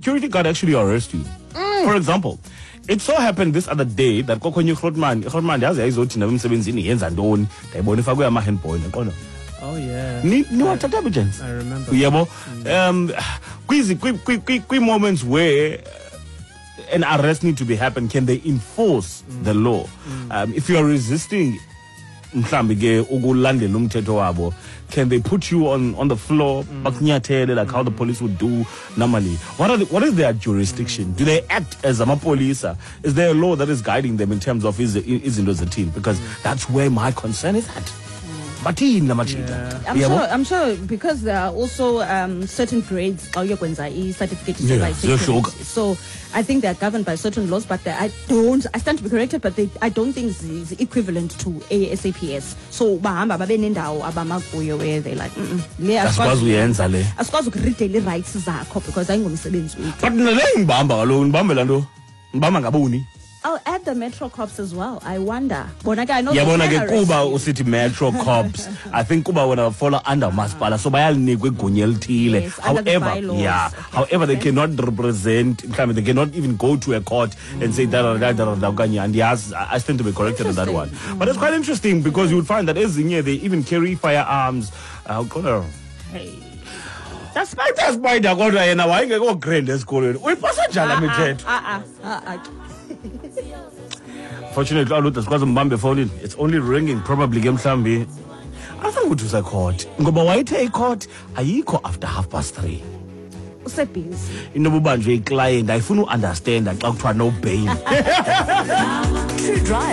security guard actually arrest you. For example, it so happened this other day that kokhonye uHrotman yazi yayizothi nawe emsebenzini yenza ntoni ndayibona ifakwe ama handboy neqondo. Oh yeah. Ni wathatha evidence. I remember. Yebo. Kwi moments where an arrest need to be happen, can they enforce the law? If you are resisting mhlambi ke ukulandela umthetho wabo, can they put you on the floor bakunyathele like how the police would do normally? What is their jurisdiction? Do they act as amapolisa? Is there a law that is guiding them in terms of izinto zeteam? Because that's where my concern is at. I'm sure because there are also certain grades certificate so I think they are governed by certain laws, but I stand to be corrected, but I don't think it's equivalent to ASAPS. So bahamba babe nendawo abamakuyo where they like asikwazi uyenza le asikwazi ukuridela rights zakho because ayingomsebenzi wethu. But nale ngibamba kaloku ngibambe lanto ngibamba ngabuni. I'll add the Metro Cops as well. I wonder. I know yabona ke kuba usithi Metro Cops, I think kuba wena follow under masipala so bayalinikwa igunya elithile. However they cannot represent, they cannot even go to a court and say that and yes, I stand to be corrected on that one. But it's quite interesting because you would find that ezinye they even carry firearms. Hey. That's spider kodwa yena wayengekho grand esikolweni. Uyipasa njani imithetho? Fortunately, it's only ringing probably ke mhlambi. Asange ukuthi usecourt. Ngoba wayithe icourt ayikho after 3:30. Usebhizi. Inobubanjwe iclient ayifuna uunderstand xa kuthiwa no bail. True Drive.